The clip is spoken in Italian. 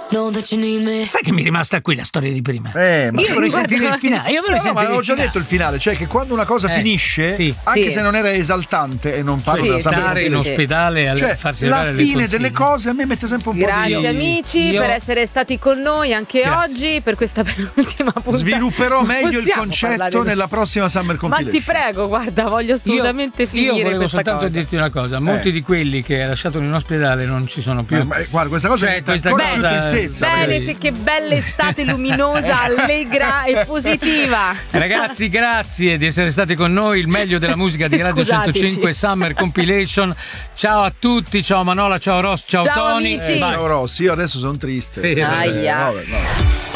Know that you need me. Sai che mi è rimasta qui la storia di prima? Ma io vorrei sentire il finale. Ma avevo già detto il finale, cioè che quando una cosa finisce, anche se non era esaltante, e non parlo da stare in ospedale a farsi la fine delle cose a me mette sempre un po' di... Grazie amici per essere stati con noi anche oggi per questa penultima puntata. Svilupperò meglio il concetto nella prossima Summer Compilation. Ma ti prego, guarda, voglio assolutamente finire. Io volevo soltanto cosa. dirti una cosa: molti di quelli che hai lasciato in ospedale non ci sono più. Guarda, questa cosa è ancora più tristezza. Bene, sì, che bella estate luminosa, allegra e positiva. Ragazzi, grazie di essere stati con noi. Il meglio della musica di Radio 105 Summer Compilation. Ciao a tutti, ciao Manola, ciao Ross, ciao Tony. Ciao Ross, io adesso sono triste. Aia. Vabbè.